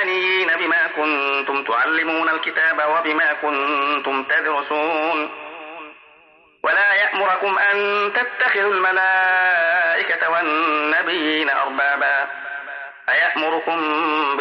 ربانيين بما كنتم تعلمون الكتاب وبما كنتم تدرسون ولا يأمركم أن تتخذوا الملائكة والنبيين أربابا أيأمركم